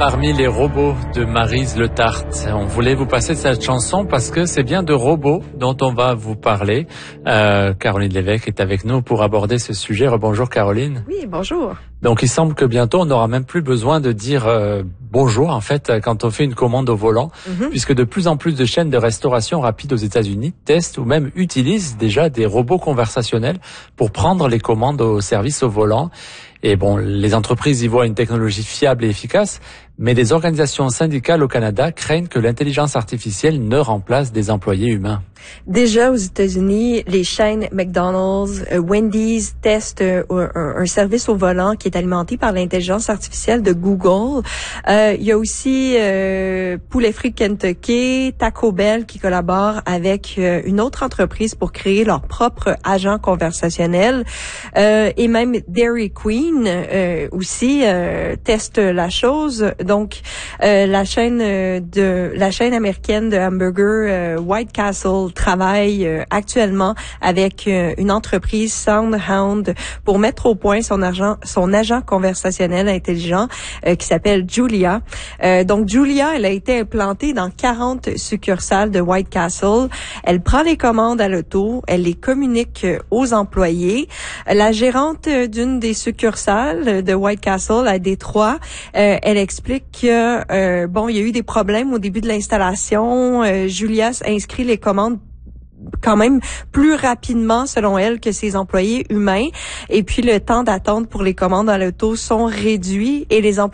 Parmi les robots de Maryse Le Tart. On voulait vous passer cette chanson parce que c'est bien de robots dont on va vous parler. Caroline Lévesque est avec nous pour aborder ce sujet. Rebonjour Caroline. Oui, bonjour. Donc il semble que bientôt on n'aura même plus besoin de dire bonjour en fait quand on fait une commande au volant, puisque de plus en plus de chaînes de restauration rapide aux États-Unis testent ou même utilisent déjà des robots conversationnels pour prendre les commandes au service au volant. Et bon, les entreprises y voient une technologie fiable et efficace, mais des organisations syndicales au Canada craignent que l'intelligence artificielle ne remplace des employés humains. Déjà aux États-Unis, les chaînes McDonald's, Wendy's testent un service au volant qui est alimenté par l'intelligence artificielle de Google. Il y a aussi Poulet Frit Kentucky, Taco Bell qui collaborent avec une autre entreprise pour créer leur propre agent conversationnel. Et même Dairy Queen aussi teste la chose. Donc la chaîne américaine de hamburger White Castle travaille actuellement avec une entreprise SoundHound pour mettre au point son agent conversationnel intelligent qui s'appelle Julia. Donc Julia, elle a été implantée dans 40 succursales de White Castle. Elle prend les commandes à l'auto, elle les communique aux employés. La gérante d'une des succursales de White Castle à Détroit, elle explique que il y a eu des problèmes au début de l'installation. Julia inscrit les commandes quand même plus rapidement selon elle que ses employés humains, et puis le temps d'attente pour les commandes à l'auto sont réduits et les employés